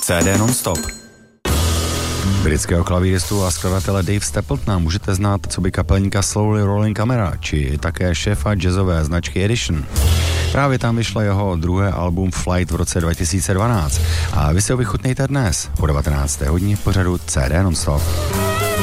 CD non-stop. Britského klavíristu a skladatele Dave Stapletona můžete znát coby kapelníka Slowly Rolling Camera, či také šéfa jazzové značky Edition. Právě tam vyšlo jeho druhé album Flight v roce 2012 a vy si ho vychutnejte dnes po 19. hodině v pořadu CD non-stop.